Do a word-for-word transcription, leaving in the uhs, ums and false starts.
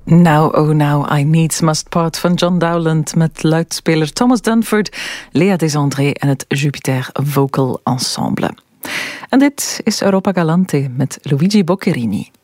Now, oh now, I Needs Must Part van John Dowland met luidspeler Thomas Dunford, Lea Desandré en het Jupiter Vocal Ensemble. En dit is Europa Galante met Luigi Boccherini.